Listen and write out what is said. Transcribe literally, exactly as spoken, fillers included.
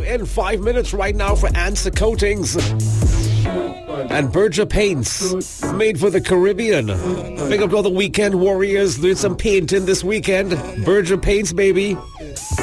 in five minutes right now for Answer Coatings and Berger Paints, made for the Caribbean. Big up to all the weekend warriors doing some painting this weekend. Berger Paints, baby.